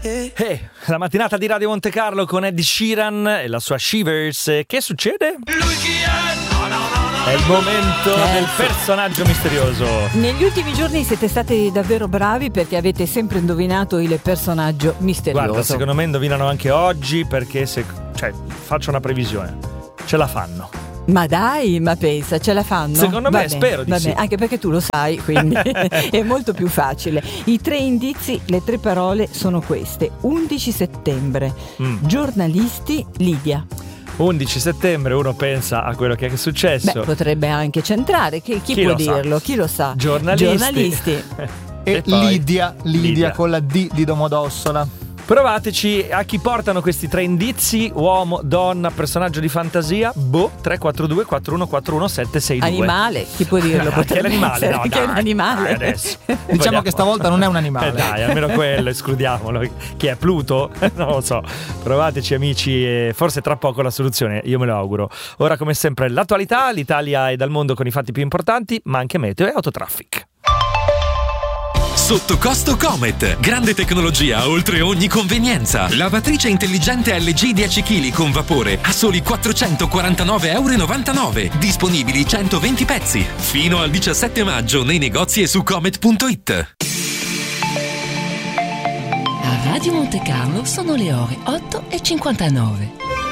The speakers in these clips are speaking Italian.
La mattinata di Radio Monte Carlo con Ed Sheeran e la sua Shivers. Che succede? È il momento del personaggio misterioso. Negli ultimi giorni siete stati davvero bravi perché avete sempre indovinato il personaggio misterioso. Guarda, secondo me indovinano anche oggi perché faccio una previsione. Ce la fanno. Ma dai, ma pensa, ce la fanno? Secondo me, spero di sì. Anche perché tu lo sai, quindi è molto più facile. I 3 indizi, le 3 parole sono queste: 11 settembre, giornalisti, Lidia. 11 settembre, uno pensa a quello che è successo. Beh, potrebbe anche centrare, chi può dirlo? Chi lo sa? Giornalisti. E poi Lidia con la D di Domodossola. Provateci, a chi portano questi 3 indizi: uomo, donna, personaggio di fantasia. 342 4141 762. Animale, chi può dirlo? Che è l'animale? No, che è un animale. Adesso diciamo che stavolta non è un animale. Dai, almeno quello, escludiamolo. Chi è, Pluto? Non lo so. Provateci, amici, e forse tra poco la soluzione, io me lo auguro. Ora, come sempre, l'attualità, l'Italia e dal mondo con i fatti più importanti, ma anche meteo e autotraffic. Sotto costo Comet, grande tecnologia oltre ogni convenienza. Lavatrice intelligente LG 10 kg con vapore a soli 449,99 €. Disponibili 120 pezzi. Fino al 17 maggio nei negozi e su comet.it. A Radio Monte Carlo sono le ore 8:59.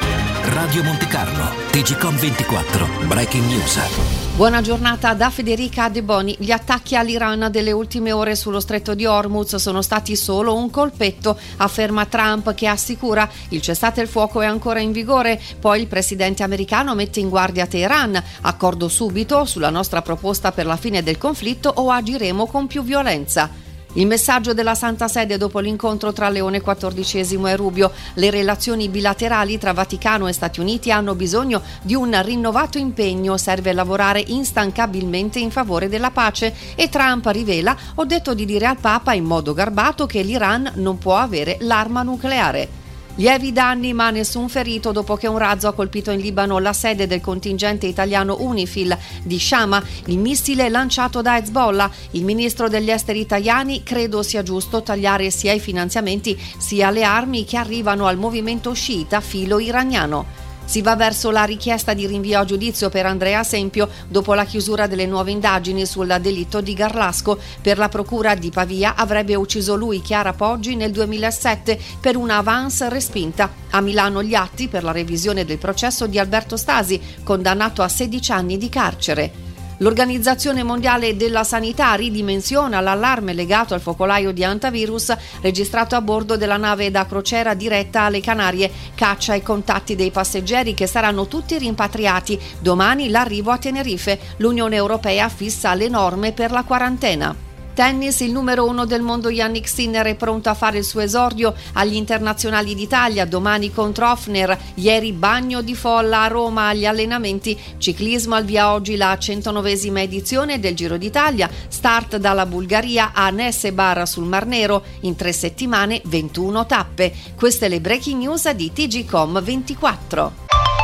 Radio Monte Carlo, TGcom 24, Breaking News. Buona giornata da Federica De Boni. Gli attacchi all'Iran delle ultime ore sullo stretto di Hormuz sono stati solo un colpetto, afferma Trump, che assicura il cessate il fuoco è ancora in vigore. Poi il presidente americano mette in guardia Teheran: accordo subito sulla nostra proposta per la fine del conflitto o agiremo con più violenza. Il messaggio della Santa Sede dopo l'incontro tra Leone XIV e Rubio: le relazioni bilaterali tra Vaticano e Stati Uniti hanno bisogno di un rinnovato impegno, serve lavorare instancabilmente in favore della pace. E Trump rivela: ho detto di dire al Papa in modo garbato che l'Iran non può avere l'arma nucleare. Lievi danni ma nessun ferito dopo che un razzo ha colpito in Libano la sede del contingente italiano UNIFIL di Shama, il missile lanciato da Hezbollah. Il ministro degli esteri italiani: credo sia giusto tagliare sia i finanziamenti sia le armi che arrivano al movimento sciita filo iraniano. Si va verso la richiesta di rinvio a giudizio per Andrea Sempio dopo la chiusura delle nuove indagini sul delitto di Garlasco. Per la procura di Pavia avrebbe ucciso lui Chiara Poggi nel 2007 per una avance respinta. A Milano gli atti per la revisione del processo di Alberto Stasi, condannato a 16 anni di carcere. L'Organizzazione Mondiale della Sanità ridimensiona l'allarme legato al focolaio di antivirus registrato a bordo della nave da crociera diretta alle Canarie. Caccia i contatti dei passeggeri che saranno tutti rimpatriati. Domani l'arrivo a Tenerife. L'Unione Europea fissa le norme per la quarantena. Tennis, il numero 1 del mondo Jannik Sinner è pronto a fare il suo esordio agli internazionali d'Italia, domani contro Hofner. Ieri bagno di folla a Roma agli allenamenti. Ciclismo, al via oggi la 109esima edizione del Giro d'Italia, start dalla Bulgaria a Nesebar sul Mar Nero, in 3 settimane 21 tappe. Queste le breaking news di TGcom 24.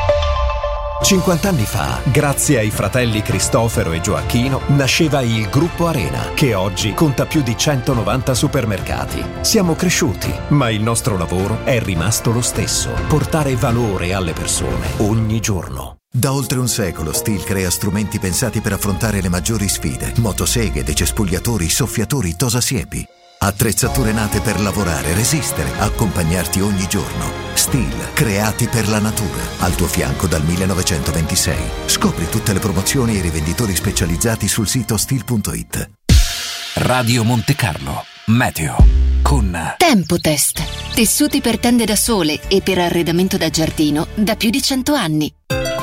50 anni fa, grazie ai fratelli Cristofero e Gioacchino, nasceva il Gruppo Arena, che oggi conta più di 190 supermercati. Siamo cresciuti, ma il nostro lavoro è rimasto lo stesso: portare valore alle persone ogni giorno. Da oltre un secolo Stihl crea strumenti pensati per affrontare le maggiori sfide: motoseghe, decespugliatori, soffiatori, tosasiepi. Attrezzature nate per lavorare, resistere, accompagnarti ogni giorno. Stihl, creati per la natura. Al tuo fianco dal 1926. Scopri tutte le promozioni e i rivenditori specializzati sul sito stihl.it. Radio Monte Carlo, meteo con Tempotest. Tessuti per tende da sole e per arredamento da giardino da più di 100 anni.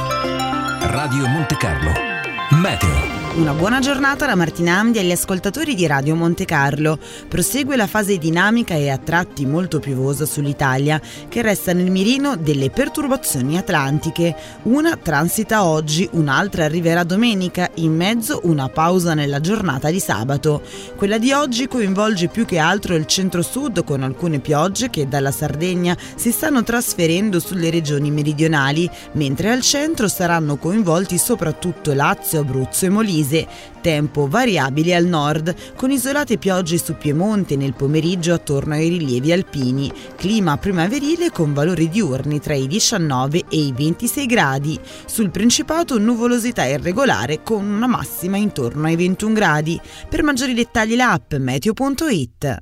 Radio Monte Carlo, meteo. Una buona giornata da Martina Amdi agli ascoltatori di Radio Monte Carlo. Prosegue la fase dinamica e a tratti molto piovosa sull'Italia, che resta nel mirino delle perturbazioni atlantiche. Una transita oggi, un'altra arriverà domenica, in mezzo una pausa nella giornata di sabato. Quella di oggi coinvolge più che altro il centro-sud, con alcune piogge che dalla Sardegna si stanno trasferendo sulle regioni meridionali, mentre al centro saranno coinvolti soprattutto Lazio, Abruzzo e Molise. Molise. Tempo variabile al nord, con isolate piogge su Piemonte nel pomeriggio attorno ai rilievi alpini. Clima primaverile con valori diurni tra i 19 e i 26 gradi. Sul Principato nuvolosità irregolare con una massima intorno ai 21 gradi. Per maggiori dettagli l'app meteo.it.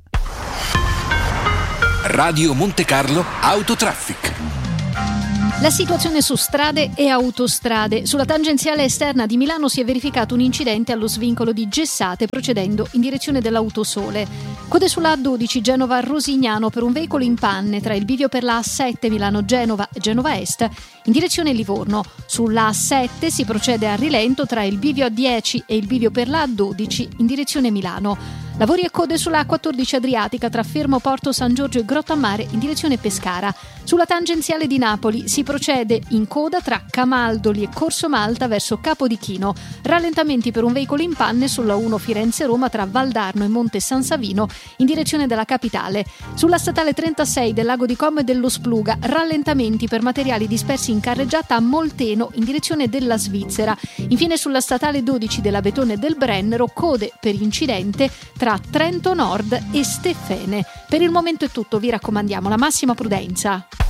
Radio Monte Carlo Autotraffic. La situazione su strade e autostrade. Sulla tangenziale esterna di Milano si è verificato un incidente allo svincolo di Gessate procedendo in direzione dell'Autosole. Code sulla A12 Genova-Rosignano per un veicolo in panne tra il bivio per la A7 Milano-Genova e Genova Est in direzione Livorno. Sulla A7 si procede a rilento tra il bivio A10 e il bivio per la A12 in direzione Milano. Lavori e code sulla A14 Adriatica tra Fermo Porto San Giorgio e Grottammare in direzione Pescara. Sulla tangenziale di Napoli si procede in coda tra Camaldoli e Corso Malta verso Capodichino. Rallentamenti per un veicolo in panne sulla 1 Firenze-Roma tra Valdarno e Monte San Savino in direzione della capitale. Sulla statale 36 del Lago di Como e dello Spluga, rallentamenti per materiali dispersi in carreggiata a Molteno in direzione della Svizzera. Infine sulla statale 12 della Betone e del Brennero, code per incidente tra Trento Nord e Steffene. Per il momento è tutto, vi raccomandiamo la massima prudenza.